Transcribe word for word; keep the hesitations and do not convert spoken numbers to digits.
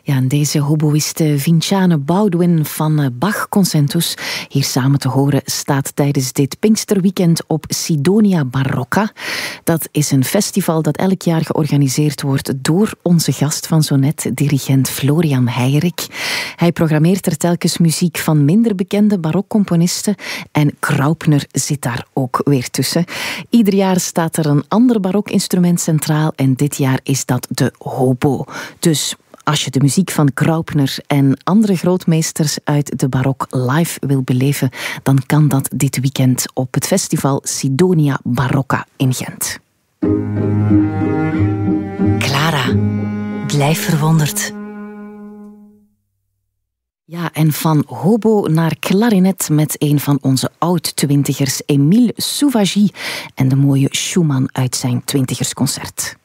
Ja, en deze hoboïste Vinciane Baldwin van Bach Concentus, hier samen te horen, staat tijdens dit Pinksterweekend op Sidonia Barocca. Dat is een festival dat elk jaar georganiseerd wordt door onze gast van zo net, dirigent Florian Heijerik. Hij programmeert er telkens muziek van minder bekende barokcomponisten en Graupner zit daar ook weer tussen. Ieder jaar staat er een ander barokinstrument centraal en dit jaar is dat de hobo. Dus als je de muziek van Graupner en andere grootmeesters uit de barok live wil beleven, dan kan dat dit weekend op het festival Sidonia Barocca in Gent. Clara, blijf verwonderd. Ja, en van hobo naar klarinet met een van onze oud-twintigers, Émile Souvagy, en de mooie Schumann uit zijn twintigersconcert.